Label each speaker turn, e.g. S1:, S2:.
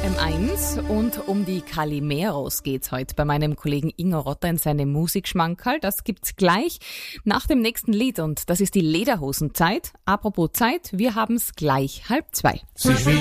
S1: M1 und um die Calimeros geht's heute bei meinem Kollegen Ingo Rotter in seinem Musikschmankerl. Das gibt's gleich nach dem nächsten Lied und das ist die Lederhosenzeit. Apropos Zeit, wir haben's gleich 1:30.